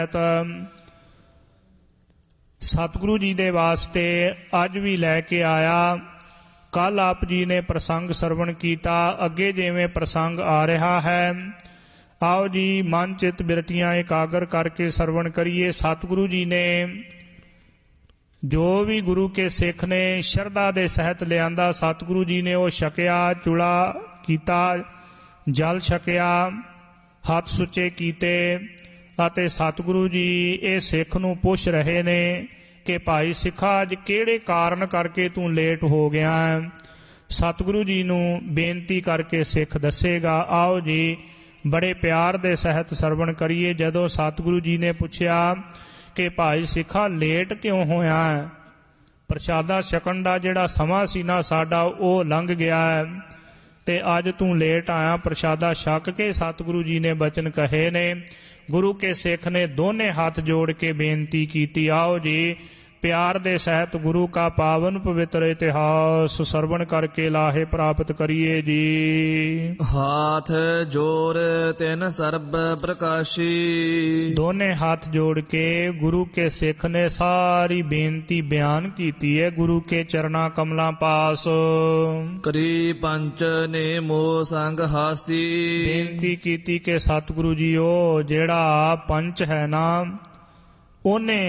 ਸਤਿਗੁਰੂ ਜੀ ਦੇ ਵਾਸਤੇ ਅੱਜ ਵੀ ਲੈ ਕੇ ਆਇਆ। ਕੱਲ ਆਪ ਜੀ ਨੇ ਪ੍ਰਸੰਗ ਸਰਵਣ ਕੀਤਾ, ਅੱਗੇ ਜਿਵੇਂ ਪ੍ਰਸੰਗ ਆ ਰਿਹਾ ਹੈ, ਆਓ ਜੀ ਮਨ ਚਿੱਤ ਬਿਰਤੀਆਂ ਇਕਾਗਰ ਕਰਕੇ ਸਰਵਣ ਕਰੀਏ। ਸਤਿਗੁਰੂ ਜੀ ਨੇ ਜੋ ਵੀ ਗੁਰੂ ਕੇ ਸਿੱਖ ਨੇ ਸ਼ਰਧਾ ਦੇ ਸਹਿਤ ਲਿਆਂਦਾ, ਸਤਿਗੁਰੂ ਜੀ ਨੇ ਉਹ ਛਕਿਆ, ਚੁਲਾ ਕੀਤਾ, ਜਲ ਛਕਿਆ, ਹੱਥ ਸੁੱਚੇ ਕੀਤੇ ਅਤੇ ਸਤਿਗੁਰੂ ਜੀ ਇਹ ਸਿੱਖ ਨੂੰ ਪੁੱਛ ਰਹੇ ਨੇ ਕਿ ਭਾਈ ਸਿੱਖਾ ਅੱਜ ਕਿਹੜੇ ਕਾਰਨ ਕਰਕੇ ਤੂੰ ਲੇਟ ਹੋ ਗਿਆ ਹੈ। ਸਤਿਗੁਰੂ ਜੀ ਨੂੰ ਬੇਨਤੀ ਕਰਕੇ ਸਿੱਖ ਦੱਸੇਗਾ। ਆਓ ਜੀ ਬੜੇ ਪਿਆਰ ਦੇ ਸਹਿਤ ਸਰਵਣ ਕਰੀਏ। ਜਦੋਂ ਸਤਿਗੁਰੂ ਜੀ ਨੇ ਪੁੱਛਿਆ ਕਿ ਭਾਈ ਸਿੱਖਾ ਲੇਟ ਕਿਉਂ ਹੋਇਆ ਹੈ, ਪ੍ਰਸ਼ਾਦਾ ਛਕਣ ਦਾ ਜਿਹੜਾ ਸਮਾਂ ਸੀ ਨਾ ਸਾਡਾ ਉਹ ਲੰਘ ਗਿਆ ਹੈ ਤੇ ਅੱਜ ਤੂੰ ਲੇਟ ਆਇਆ। ਪ੍ਰਸ਼ਾਦਾ ਛਕ ਕੇ ਸਤਿਗੁਰੂ ਜੀ ਨੇ ਬਚਨ ਕਹੇ ਨੇ। ਗੁਰੂ ਕੇ ਸਿੱਖ ਨੇ ਦੋਨੇ ਹੱਥ ਜੋੜ ਕੇ ਬੇਨਤੀ ਕੀਤੀ। ਆਓ ਜੀ ਪਿਆਰ ਦੇ ਸਹਿਤ ਗੁਰੂ ਕਾ ਪਾਵਨ ਪਵਿੱਤਰ ਇਤਿਹਾਸ ਸਰਵਣ ਕਰਕੇ ਲਾਹੇ ਪ੍ਰਾਪਤ ਕਰੀਏ ਜੀ। ਹਾਥ ਜੋੜ ਤਿਨ ਸਰਬ ਪ੍ਰਕਾਸ਼ੀ। ਦੋਨੇ ਹੱਥ ਜੋੜ ਕੇ ਗੁਰੂ ਕੇ ਸਿੱਖ ਨੇ ਸਾਰੀ ਬੇਨਤੀ ਬਿਆਨ ਕੀਤੀ ਹੈ ਗੁਰੂ ਕੇ ਚਰਨਾ ਕਮਲਾਂ ਪਾਸ। ਕਰੀ ਪੰਚ ਨੇ ਮੋਹ ਸੰਗ ਹਾਸੀ। ਬੇਨਤੀ ਕੀਤੀ ਕਿ ਸਤਿਗੁਰੂ ਜੀ ਉਹ ਜਿਹੜਾ ਪੰਚ ਹੈ ਨਾ ਉਹਨੇ